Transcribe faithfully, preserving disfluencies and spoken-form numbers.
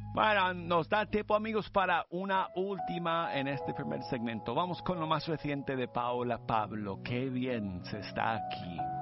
Bueno, nos da tiempo, amigos, para una última en este primer segmento. Vamos con lo más reciente de Paola Pablo. Qué bien se está aquí.